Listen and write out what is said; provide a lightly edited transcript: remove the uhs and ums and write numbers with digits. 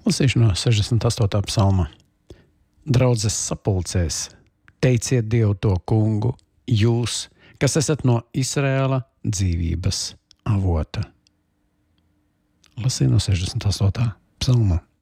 Lasīšu no 68. psalma. Draudzes sapulcēs, teiciet Dievu to kungu, jūs, kas esat no Izraēla dzīvības avota. Lasīju no 68. psalma.